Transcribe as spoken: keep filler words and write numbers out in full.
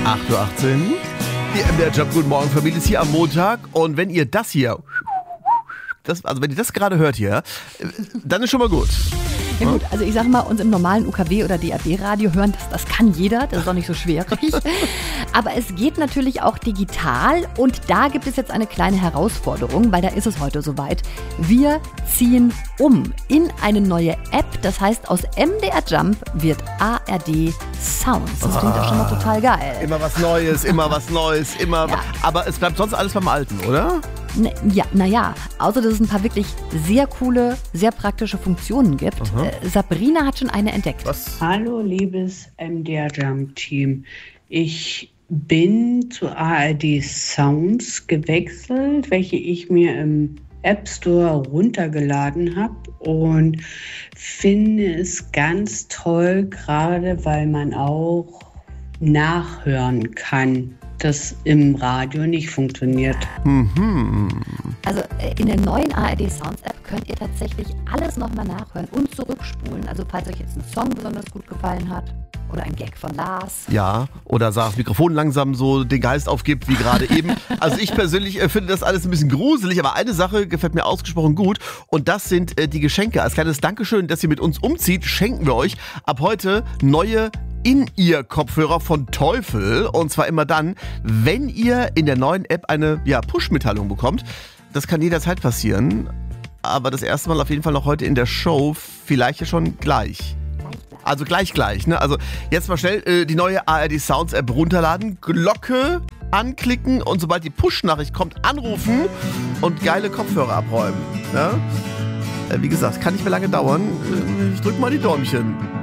acht Uhr achtzehn. Die M D R Jump, guten Morgen Familie, ist hier am Montag. Und wenn ihr das hier, das, also wenn ihr das gerade hört hier, dann ist schon mal gut. Ja gut, also ich sage mal, uns im normalen U K W oder D A B-Radio hören, das, das kann jeder, das ist doch nicht so schwierig. Aber es geht natürlich auch digital und da gibt es jetzt eine kleine Herausforderung, weil da ist es heute soweit. Wir ziehen um in eine neue App, das heißt aus M D R Jump wird A R D Sounds. Das klingt ja schon mal total geil. Immer was Neues, immer was Neues, immer. Ja. Aber es bleibt sonst alles beim Alten, oder? Ne, ja, naja, außer dass es ein paar wirklich sehr coole, sehr praktische Funktionen gibt. Äh, Sabrina hat schon eine entdeckt. Was? Hallo, liebes M D R Jump Team. Ich bin zu A R D Sounds gewechselt, welche ich mir im App Store runtergeladen habe und finde es ganz toll, gerade weil man auch nachhören kann, das im Radio nicht funktioniert. Mhm. Also äh, in der neuen A R D Sounds App könnt ihr tatsächlich alles nochmal nachhören und zurückspulen. Also falls euch jetzt ein Song besonders gut gefallen hat oder ein Gag von Lars. Ja, oder sag, das Mikrofon langsam so den Geist aufgibt, wie gerade eben. Also ich persönlich äh, finde das alles ein bisschen gruselig, aber eine Sache gefällt mir ausgesprochen gut und das sind äh, die Geschenke. Als kleines Dankeschön, dass ihr mit uns umzieht, schenken wir euch ab heute neue In-Ear-Kopfhörer von Teufel und zwar immer dann, wenn ihr in der neuen App eine ja, Push-Mitteilung bekommt. Das kann jederzeit passieren, aber das erste Mal auf jeden Fall noch heute in der Show, vielleicht ja schon gleich. Also gleich gleich, ne? Also jetzt mal schnell äh, die neue A R D Sounds App runterladen, Glocke anklicken und sobald die Push-Nachricht kommt, anrufen und geile Kopfhörer abräumen. Ne? Äh, wie gesagt, kann nicht mehr lange dauern. Äh, ich drück mal die Däumchen.